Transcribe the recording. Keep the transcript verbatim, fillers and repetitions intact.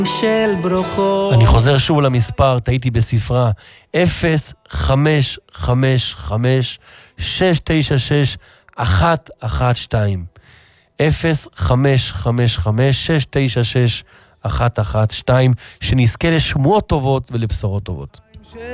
של ברוכות. אני חוזר שוב למספר, טעיתי בספרה, אפס חמש חמש חמש שש תשע שש אחת אחת שתיים. אפס חמש חמש חמש שש תשע שש אחת אחת שתיים, שנזכה לשמועות טובות ולבשורות טובות.